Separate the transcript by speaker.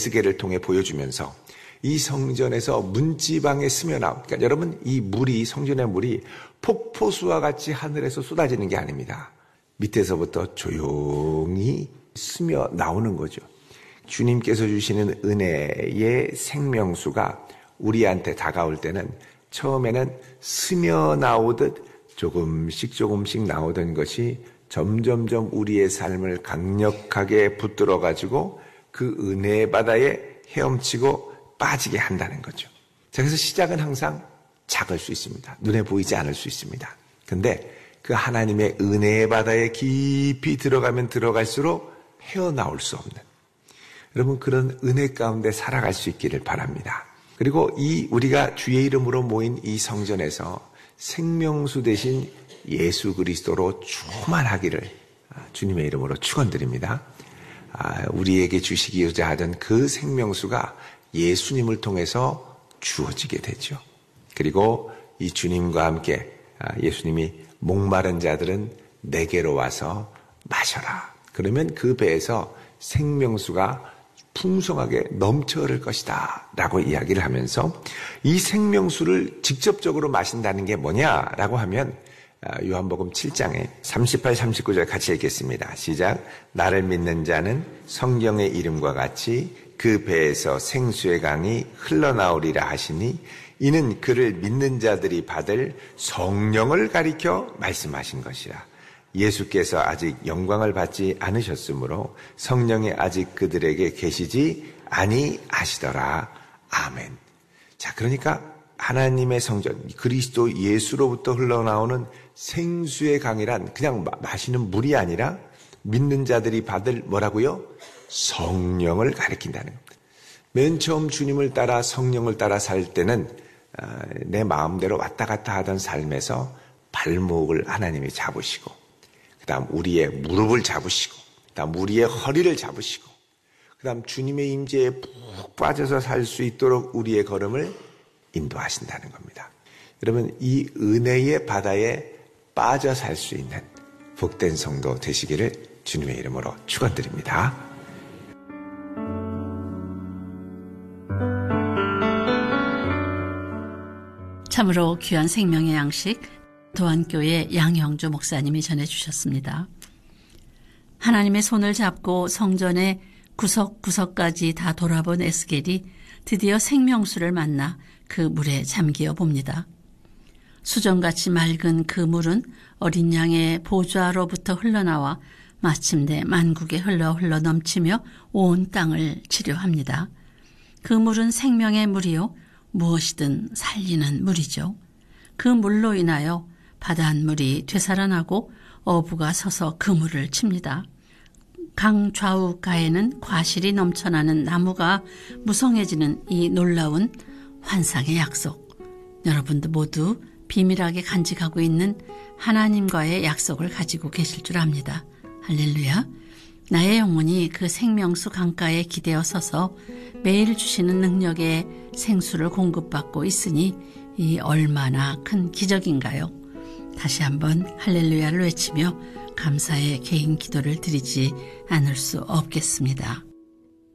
Speaker 1: 에스겔을 통해 보여주면서 이 성전에서 문지방에 스며나온, 그러니까 여러분 이 물이, 성전의 물이 폭포수와 같이 하늘에서 쏟아지는 게 아닙니다. 밑에서부터 조용히 스며 나오는 거죠. 주님께서 주시는 은혜의 생명수가 우리한테 다가올 때는 처음에는 스며 나오듯 조금씩 나오던 것이 점점점 우리의 삶을 강력하게 붙들어 가지고 그 은혜의 바다에 헤엄치고 빠지게 한다는 거죠. 자, 그래서 시작은 항상 작을 수 있습니다. 눈에 보이지 않을 수 있습니다. 근데 그 하나님의 은혜의 바다에 깊이 들어가면 들어갈수록 헤어나올 수 없는, 여러분 그런 은혜 가운데 살아갈 수 있기를 바랍니다. 그리고 이 우리가 주의 이름으로 모인 이 성전에서 생명수 대신 예수 그리스도로 충만하기를 주님의 이름으로 축원드립니다. 우리에게 주시기로자 하던 그 생명수가 예수님을 통해서 주어지게 되죠. 그리고 이 주님과 함께 예수님이 목마른 자들은 내게로 와서 마셔라. 그러면 그 배에서 생명수가 풍성하게 넘쳐 흐를 것이다 라고 이야기를 하면서 이 생명수를 직접적으로 마신다는 게 뭐냐라고 하면 요한복음 7장에 38, 39절 같이 읽겠습니다. 시작. 나를 믿는 자는 성경의 이름과 같이 그 배에서 생수의 강이 흘러나오리라 하시니 이는 그를 믿는 자들이 받을 성령을 가리켜 말씀하신 것이라. 예수께서 아직 영광을 받지 않으셨으므로 성령이 아직 그들에게 계시지 아니하시더라. 아멘. 자, 그러니까 하나님의 성전 그리스도 예수로부터 흘러나오는 생수의 강이란 그냥 마시는 물이 아니라 믿는 자들이 받을 뭐라고요? 성령을 가리킨다는 겁니다. 맨 처음 주님을 따라 성령을 따라 살 때는 내 마음대로 왔다 갔다 하던 삶에서 발목을 하나님이 잡으시고, 그 다음 우리의 무릎을 잡으시고, 그 다음 우리의 허리를 잡으시고, 그 다음 주님의 임재에 푹 빠져서 살 수 있도록 우리의 걸음을 인도하신다는 겁니다. 여러분 이 은혜의 바다에 빠져 살 수 있는 복된 성도 되시기를 주님의 이름으로 축원드립니다.
Speaker 2: 참으로 귀한 생명의 양식 도안교회 양형주 목사님이 전해주셨습니다. 하나님의 손을 잡고 성전의 구석구석까지 다 돌아본 에스겔이 드디어 생명수를 만나 그 물에 잠기어 봅니다. 수정같이 맑은 그 물은 어린 양의 보좌로부터 흘러나와 마침내 만국에 흘러 넘치며 온 땅을 치료합니다. 그 물은 생명의 물이요 무엇이든 살리는 물이죠. 그 물로 인하여 바닷물이 되살아나고 어부가 서서 그물을 칩니다. 강 좌우가에는 과실이 넘쳐나는 나무가 무성해지는 이 놀라운 환상의 약속. 여러분도 모두 비밀하게 간직하고 있는 하나님과의 약속을 가지고 계실 줄 압니다. 할렐루야. 나의 영혼이 그 생명수 강가에 기대어 서서 매일 주시는 능력의 생수를 공급받고 있으니 이 얼마나 큰 기적인가요? 다시 한번 할렐루야를 외치며 감사의 개인 기도를 드리지 않을 수 없겠습니다.